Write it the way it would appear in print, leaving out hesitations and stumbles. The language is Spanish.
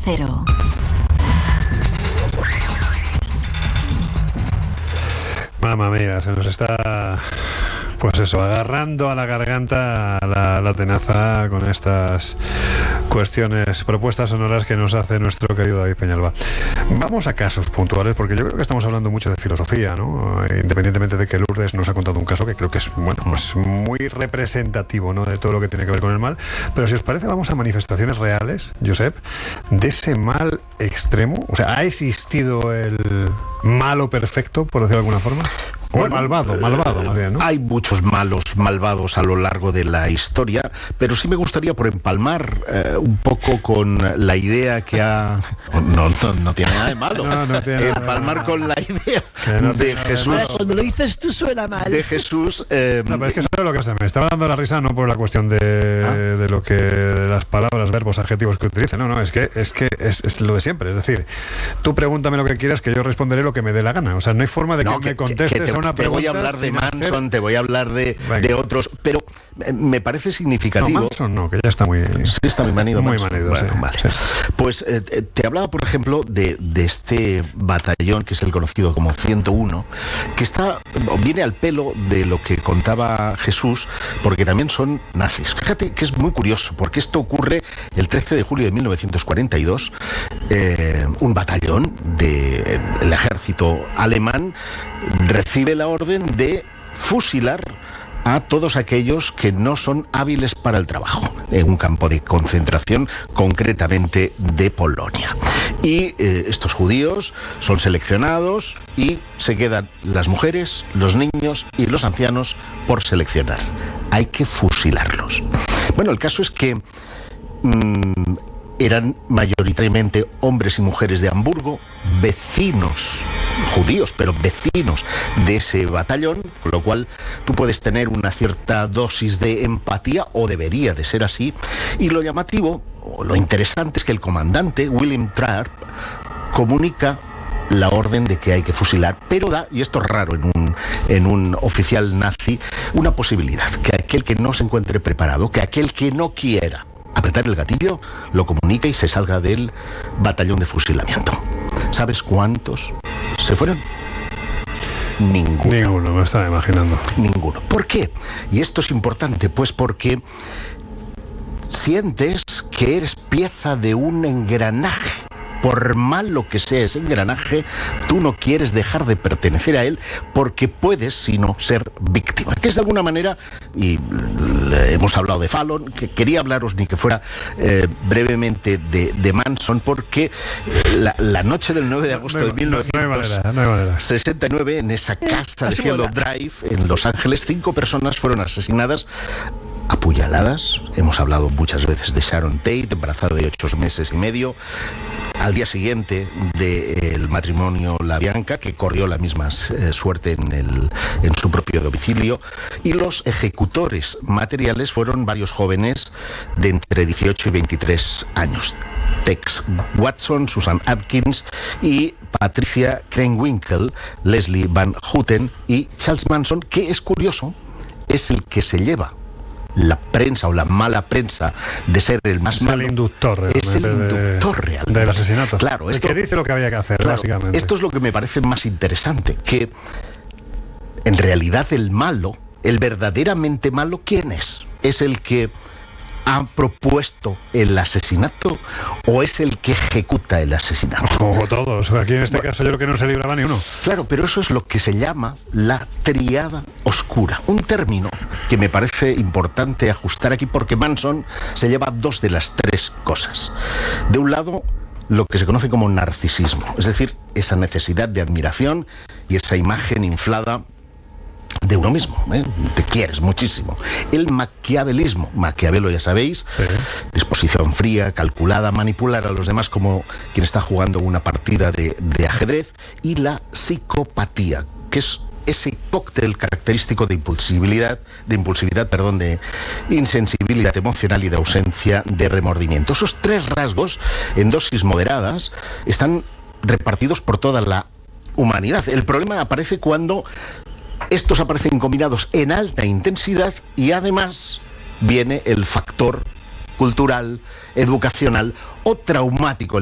Cero. Mamma mía, se nos está, pues eso, agarrando a la garganta la tenaza con estas cuestiones, propuestas sonoras que nos hace nuestro querido David Peñalba. Vamos a casos puntuales, porque yo creo que estamos hablando mucho de filosofía, ¿no? Independientemente de que Lourdes nos ha contado un caso que creo que es, bueno, pues muy representativo, ¿no?, de todo lo que tiene que ver con el mal. Pero si os parece, vamos a manifestaciones reales, Josep, de ese mal extremo. O sea, ¿ha existido el malo perfecto, por decirlo de alguna forma? O bueno, malvado más bien, ¿no? Hay muchos malos malvados a lo largo de la historia, pero sí me gustaría por empalmar un poco con la idea que ha... No tiene nada de malo. No tiene empalmar nada. Con la idea No de Jesús. Cuando lo dices tú suena mal. De Jesús... No, pero es que sabes lo que pasa, me estaba dando la risa no por la cuestión de lo que, de las palabras, verbos, adjetivos que utilicen. No, es que es lo de siempre. Es decir, tú pregúntame lo que quieras, que yo responderé lo que me dé la gana. O sea, no hay forma de que me contestes a una pregunta. Te voy a hablar de Manson, te voy a hablar de otros, pero me parece significativo. No, Manson no, que ya está muy... Sí, está muy manido. Muy Manson. manido, bueno, sí. Vale. Sí. Pues te hablaba, por ejemplo, de este batallón, que es el conocido como 101, que viene al pelo de lo que contaba Jesús, porque también son nazis. Fíjate que es muy curioso, porque esto ocurre el 13 de julio de 1942. Un batallón del ejército alemán recibe la orden de fusilar a todos aquellos que no son hábiles para el trabajo, en un campo de concentración, concretamente de Polonia. Y estos judíos son seleccionados y se quedan las mujeres, los niños y los ancianos por seleccionar. Hay que fusilarlos. Bueno, el caso es que eran mayoritariamente hombres y mujeres de Hamburgo, vecinos, judíos, pero vecinos de ese batallón, con lo cual tú puedes tener una cierta dosis de empatía, o debería de ser así, y lo llamativo, o lo interesante, es que el comandante, William Trapp, comunica la orden de que hay que fusilar, pero da, y esto es raro en un oficial nazi, una posibilidad, que aquel que no se encuentre preparado, que aquel que no quiera apretar el gatillo, lo comunica y se salga del batallón de fusilamiento. ¿Sabes cuántos se fueron? Ninguno, me estaba imaginando. Ninguno. ¿Por qué? Y esto es importante, pues porque sientes que eres pieza de un engranaje. Por malo que sea ese engranaje, tú no quieres dejar de pertenecer a él, porque puedes, sino ser víctima. Que es de alguna manera, y hemos hablado de Fallon, que quería hablaros ni que fuera brevemente de Manson, porque la noche del 9 de agosto de 1969, en esa casa de Cielo Drive, en Los Ángeles, 5 personas fueron asesinadas, apuñaladas. Hemos hablado muchas veces de Sharon Tate, embarazada de 8 meses y medio. Al día siguiente del matrimonio LaBianca, que corrió la misma suerte en su propio domicilio, y los ejecutores materiales fueron varios jóvenes de entre 18 y 23 años. Tex Watson, Susan Atkins y Patricia Krenwinkel, Leslie Van Houten y Charles Manson, que es curioso, es el que se lleva la prensa o la mala prensa de ser el más malo. Es el inductor realmente del asesinato. Claro, el que dice lo que había que hacer, claro, básicamente. Esto es lo que me parece más interesante, que en realidad el malo, el verdaderamente malo, ¿quién es? ¿Es el que ha propuesto el asesinato o es el que ejecuta el asesinato? O todos. Aquí en este caso yo creo que no se libraba ni uno. Claro, pero eso es lo que se llama la tríada oscura. Un término que me parece importante ajustar aquí, porque Manson se lleva 2 de las 3 cosas. De un lado, lo que se conoce como narcisismo, es decir, esa necesidad de admiración y esa imagen inflada de uno mismo, te quieres muchísimo. El maquiavelismo, Maquiavelo, ya sabéis, sí. Disposición fría, calculada, manipular a los demás como quien está jugando una partida de ajedrez. Y la psicopatía, que es ese cóctel característico de impulsividad, de insensibilidad emocional y de ausencia de remordimiento. Esos 3 rasgos, en dosis moderadas, están repartidos por toda la humanidad. El problema aparece cuando estos aparecen combinados en alta intensidad, y además viene el factor cultural, educacional o traumático